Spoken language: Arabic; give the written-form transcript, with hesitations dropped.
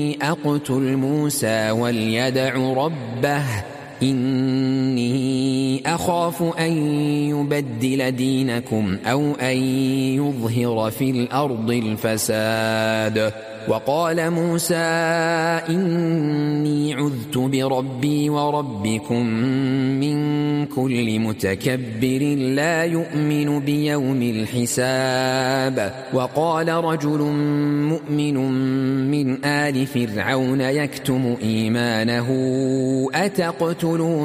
أقتل موسى وليدع ربه إني أخاف أن يبدل دينكم أو أن يظهر في الأرض الفساد. وقال موسى إني عذت بربي وربكم من كل متكبر لا يؤمن بيوم الحساب. وقال رجل مؤمن من آل فرعون يكتم إيمانه أتقتلون